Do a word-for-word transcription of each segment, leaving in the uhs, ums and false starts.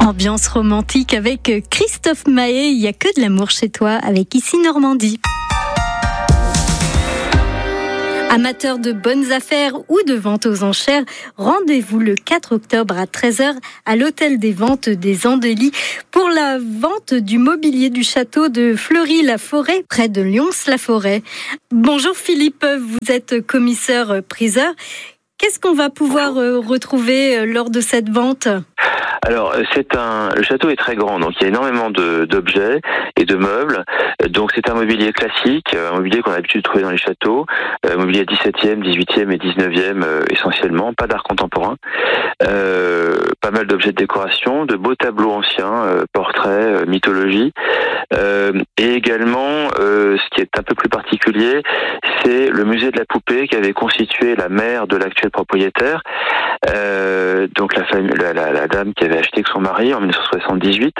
Ambiance romantique avec Christophe Mahé, il n'y a que de l'amour chez toi avec Ici Normandie. Amateurs de bonnes affaires ou de vente aux enchères, rendez-vous le quatre octobre à treize heures à l'hôtel des ventes des Andely pour la vente du mobilier du château de Fleury-la-Forêt, près de Lyons-la-Forêt. Bonjour Philippe, vous êtes commissaire-priseur. Qu'est-ce qu'on va pouvoir retrouver lors de cette vente ? Alors, c'est un, le château est très grand, donc il y a énormément de, d'objets et de meubles. Donc, c'est un mobilier classique, un mobilier qu'on a l'habitude de trouver dans les châteaux, euh, mobilier dix-septième, dix-huitième et dix-neuvième euh, essentiellement, pas d'art contemporain. Euh, pas mal d'objets de décoration, de beaux tableaux anciens, euh, portraits, euh, mythologie. Euh, et également, euh, ce qui est un peu plus particulier, c'est le musée de la poupée qui avait constitué la mère de l'actuel propriétaire. Euh, donc la, famille, la, la, la dame qui avait acheté avec son mari en dix-neuf cent soixante-dix-huit.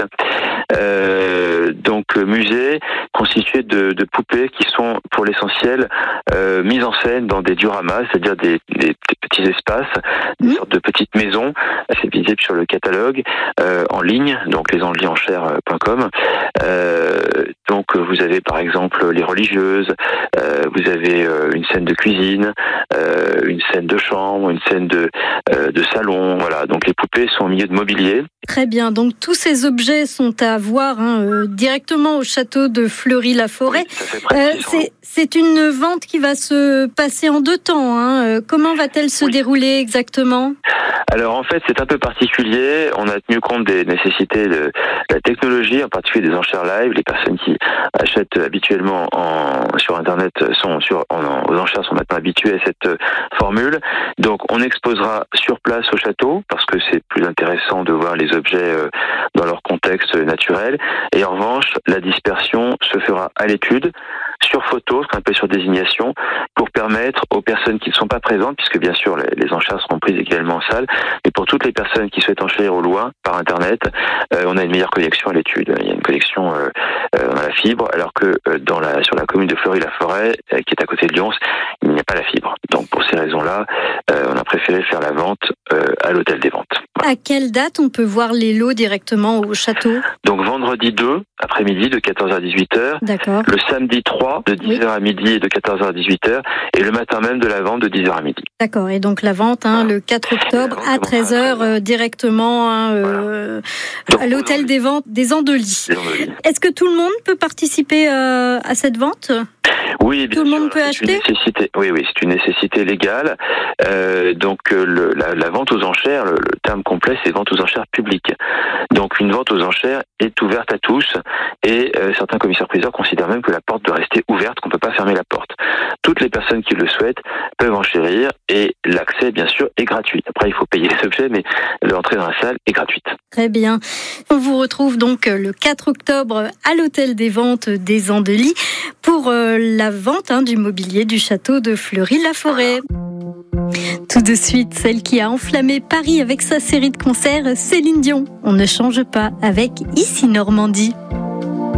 Euh, donc musée constitué de, de poupées qui sont pour l'essentiel euh, mises en scène dans des dioramas, c'est-à-dire des, des, des petits espaces, des mmh. sortes de petites maisons, c'est visible sur le catalogue euh, en ligne, donc les andely enchères point com. Euh, donc vous avez par exemple les religieuses, euh, vous avez euh, une scène de cuisine, euh, une scène de chambre, une scène de euh, de salon, voilà. Donc les poupées sont au milieu de mobilier. Très bien. Donc tous ces objets sont à voir hein, euh, directement au château de Fleury-la-Forêt. Oui, euh, c'est, c'est une vente qui va se passer en deux temps. Hein. Euh, comment va-t-elle se oui. dérouler exactement ? Alors en fait, c'est un peu particulier. On a tenu compte des nécessités de la technologie, en particulier des enchères live. Les personnes qui achètent habituellement en, sur Internet sont sur, en, aux enchères sont maintenant habituées à cette formule. Donc on exposera sur place au château parce que c'est plus intéressant de voir les objets dans leur contexte naturel. Et en revanche, la dispersion se fera à l'étude, sur photo, ce qu'on appelle sur désignation, pour permettre aux personnes qui ne sont pas présentes, puisque bien sûr les, les enchères seront prises également en salle, mais pour toutes les personnes qui souhaitent enchérir au loin par Internet, euh, on a une meilleure connexion à l'étude. Il y a une connexion euh, euh, dans la fibre, alors que euh, dans la, sur la commune de Fleury-la-Forêt, euh, qui est à côté de Lyons, il n'y a pas la fibre. Donc pour ces raisons-là, euh, on a préféré faire la vente euh, à l'hôtel des ventes. Voilà. À quelle date on peut voir les lots directement au château ? Donc vendredi deux, après-midi, de quatorze heures à dix-huit heures. D'accord. Le samedi trois, de dix heures oui. à midi et de quatorze heures à dixhuit heures. Et le matin même de la vente de dix heures à midi. D'accord. Et donc la vente hein, voilà. le quatre octobre à treize heures euh, directement hein, euh, voilà. à l'hôtel des ventes des Andely. Est-ce que tout le monde peut participer euh, à cette vente ? Oui, bien Tout le sûr, monde peut c'est acheter ? Une nécessité. Oui, oui, c'est une nécessité légale. Euh, donc le, la, la vente aux enchères, le, le terme complet, c'est vente aux enchères publiques. Donc une vente aux enchères est ouverte à tous et euh, certains commissaires-priseurs considèrent même que la porte doit rester ouverte, qu'on ne peut pas fermer la porte. Toutes les personnes qui le souhaitent peuvent enchérir et l'accès, bien sûr, est gratuit. Après, il faut payer les objets, mais l'entrée dans la salle est gratuite. Très bien. On vous retrouve donc le quatre octobre à l'hôtel des ventes des Andely pour euh, la vente hein, du mobilier du château de Fleury-la-Forêt. Tout de suite, celle qui a enflammé Paris avec sa série de concerts, Céline Dion. On ne change pas avec Ici Normandie.